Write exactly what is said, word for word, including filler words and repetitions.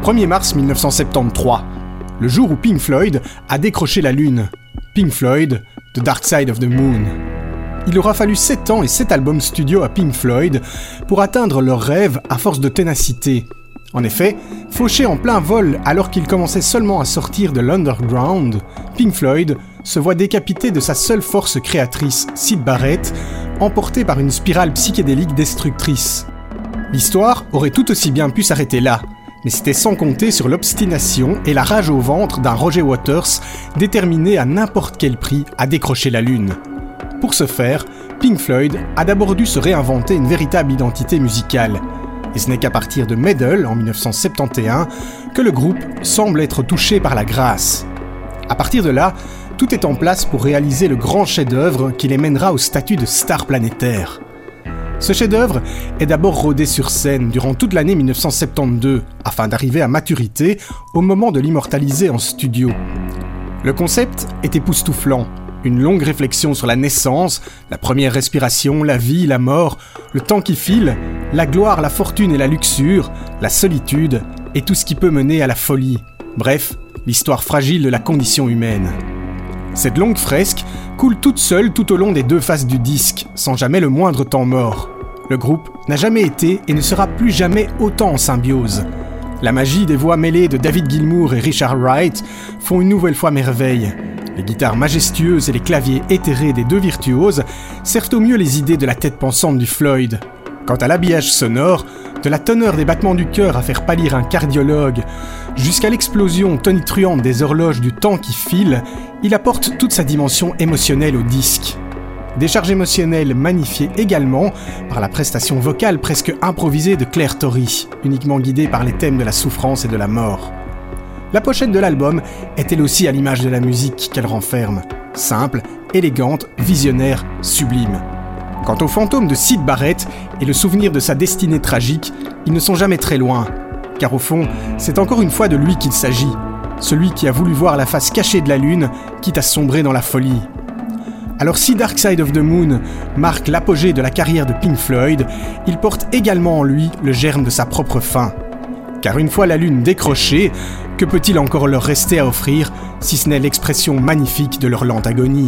premier mars mille neuf cent soixante-treize, le jour où Pink Floyd a décroché la Lune. Pink Floyd, The Dark Side of the Moon. Il aura fallu sept ans et sept albums studio à Pink Floyd pour atteindre leur rêve à force de ténacité. En effet, fauché en plein vol alors qu'il commençait seulement à sortir de l'underground, Pink Floyd se voit décapité de sa seule force créatrice, Syd Barrett, emporté par une spirale psychédélique destructrice. L'histoire aurait tout aussi bien pu s'arrêter là, mais c'était sans compter sur l'obstination et la rage au ventre d'un Roger Waters déterminé à n'importe quel prix à décrocher la Lune. Pour ce faire, Pink Floyd a d'abord dû se réinventer une véritable identité musicale. Et ce n'est qu'à partir de Meddle, en dix-neuf cent soixante et onze, que le groupe semble être touché par la grâce. À partir de là, tout est en place pour réaliser le grand chef-d'œuvre qui les mènera au statut de star planétaire. Ce chef-d'œuvre est d'abord rodé sur scène durant toute l'année dix-neuf cent soixante-douze, afin d'arriver à maturité au moment de l'immortaliser en studio. Le concept est époustouflant. Une longue réflexion sur la naissance, la première respiration, la vie, la mort, le temps qui file, la gloire, la fortune et la luxure, la solitude et tout ce qui peut mener à la folie. Bref, l'histoire fragile de la condition humaine. Cette longue fresque coule toute seule tout au long des deux faces du disque, sans jamais le moindre temps mort. Le groupe n'a jamais été et ne sera plus jamais autant en symbiose. La magie des voix mêlées de David Gilmour et Richard Wright font une nouvelle fois merveille. Les guitares majestueuses et les claviers éthérés des deux virtuoses servent au mieux les idées de la tête pensante du Floyd. Quant à l'habillage sonore, de la teneur des battements du cœur à faire pâlir un cardiologue, jusqu'à l'explosion tonitruante des horloges du temps qui file, il apporte toute sa dimension émotionnelle au disque. Des charges émotionnelles magnifiées également par la prestation vocale presque improvisée de Claire Torrey, uniquement guidée par les thèmes de la souffrance et de la mort. La pochette de l'album est elle aussi à l'image de la musique qu'elle renferme. Simple, élégante, visionnaire, sublime. Quant au fantôme de Syd Barrett et le souvenir de sa destinée tragique, ils ne sont jamais très loin. Car au fond, c'est encore une fois de lui qu'il s'agit. Celui qui a voulu voir la face cachée de la Lune, quitte à sombrer dans la folie. Alors si Dark Side of the Moon marque l'apogée de la carrière de Pink Floyd, il porte également en lui le germe de sa propre fin. Car une fois la Lune décrochée, que peut-il encore leur rester à offrir, si ce n'est l'expression magnifique de leur lente agonie ?